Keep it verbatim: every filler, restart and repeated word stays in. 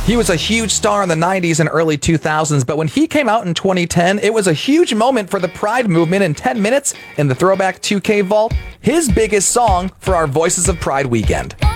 He was a huge star in the nineties and early two thousands, but when he came out in twenty ten, it was a huge moment for the Pride movement. In ten minutes in the Throwback two K Vault, his biggest song for our Voices of Pride weekend.